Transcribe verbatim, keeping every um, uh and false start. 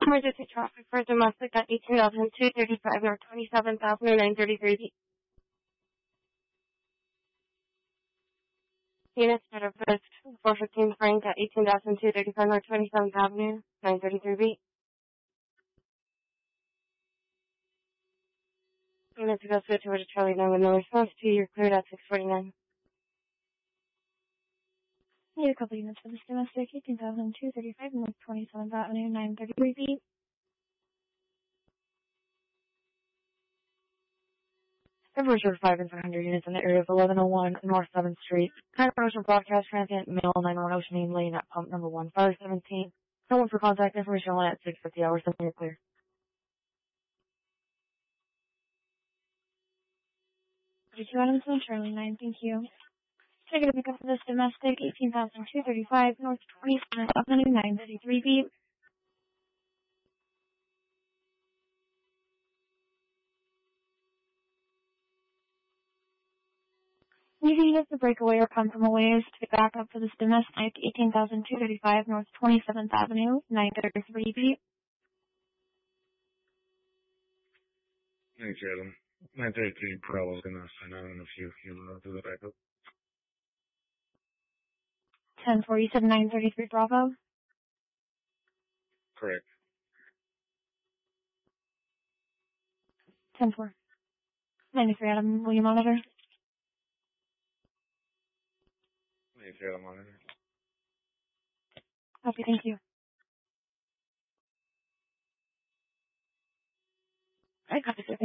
Emergency traffic for domestic at eighteen thousand two thirty-five North twenty-seventh Avenue, nine thirty-three. Units that are first four fifteen Frank at eighteen thousand two thirty-five North twenty-seventh Avenue, nine thirty-three. Units to go switch over to Charlie nine with no response to you're cleared at six forty-nine. Need a couple units for this domestic, eighteen thousand two thirty-five North twenty-seventh Avenue, nine thirty-three feet. February five and five hundred units in the area of eleven oh one North seventh Street. Kind of broadcast transient mail nine one Ocean Main Lane at pump number one, five seventeen. No one for contact information line at six fifty hours, then you're clear. thirty-two items on Charlie nine, thank you. Can I get a pickup for this domestic, eighteen thousand two thirty-five North twenty-seventh Avenue, nine thirty-three feet. Need to use the breakaway or come from a ways to back up for this domestic, eighteen thousand two thirty-five North twenty-seventh Avenue, nine thirty-three feet. Thanks, Adam. nine thirty-three Bravo's gonna sign out in a few. You'll uh, do the backup. ten four, you said nine thirty-three Bravo? Correct. ten four. ninety-three Adam, will you monitor? ninety-three Adam, monitor. Okay, thank you. I got it.